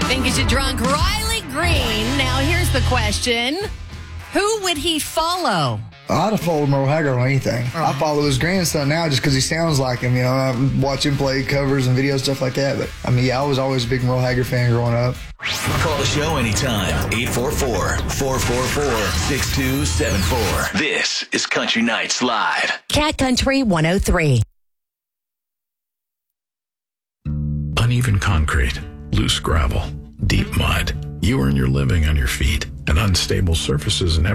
Think he's a drunk Riley Green. Now, here's the question. Who would he follow? I'd have followed Merle Haggard on anything. I follow his grandson now just because he sounds like him. I watch him play covers and videos, stuff like that. But, I was always a big Merle Haggard fan growing up. Call the show anytime. 844-444-6274. This is Country Nights Live. Cat Country 103. Uneven concrete, loose gravel, deep mud. You earn your living on your feet, and unstable surfaces and